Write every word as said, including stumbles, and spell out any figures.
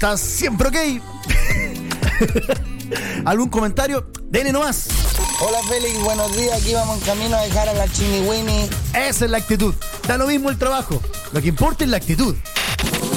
estás siempre ok. ¿Algún comentario? Dene nomás. Hola Félix, buenos días. Aquí vamos en camino a dejar a la Chini Winnie. Esa es la actitud. Da lo mismo el trabajo. Lo que importa es la actitud.